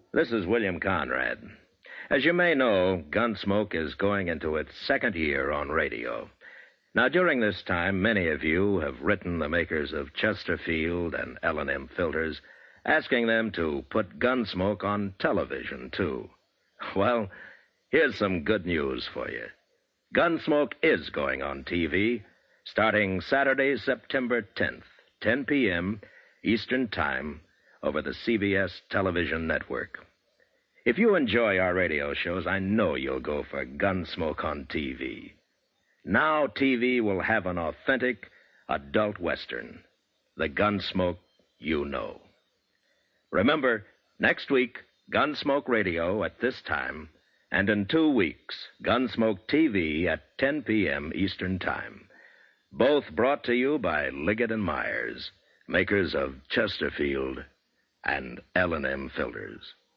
This is William Conrad. As you may know, Gunsmoke is going into its second year on radio. Now, during this time, many of you have written the makers of Chesterfield and L&M filters, asking them to put Gunsmoke on television, too. Well, here's some good news for you. Gunsmoke is going on TV, starting Saturday, September 10th, 10 p.m. Eastern Time, over the CBS television network. If you enjoy our radio shows, I know you'll go for Gunsmoke on TV. Now TV will have an authentic adult Western, the Gunsmoke you know. Remember, next week, Gunsmoke Radio at this time, and in 2 weeks, Gunsmoke TV at 10 p.m. Eastern Time. Both brought to you by Liggett & Myers, makers of Chesterfield and L&M filters.